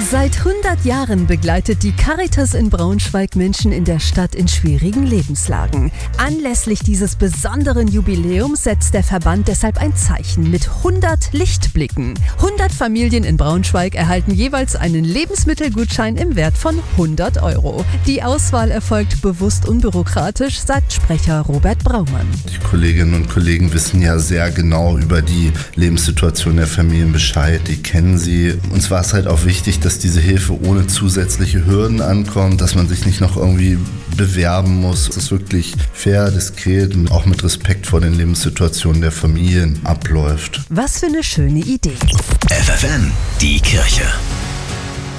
Seit 100 Jahren begleitet die Caritas in Braunschweig Menschen in der Stadt in schwierigen Lebenslagen. Anlässlich dieses besonderen Jubiläums setzt der Verband deshalb ein Zeichen mit 100 Lichtblicken. 100 Familien in Braunschweig erhalten jeweils einen Lebensmittelgutschein im Wert von 100 €. Die Auswahl erfolgt bewusst unbürokratisch, sagt Sprecher Robert Braumann. Die Kolleginnen und Kollegen wissen ja sehr genau über die Lebenssituation der Familien Bescheid, die kennen sie. Uns war es halt auch wichtig, dass diese Hilfe ohne zusätzliche Hürden ankommt, dass man sich nicht noch irgendwie bewerben muss. Dass es wirklich fair, diskret und auch mit Respekt vor den Lebenssituationen der Familien abläuft. Was für eine schöne Idee. FFN, die Kirche.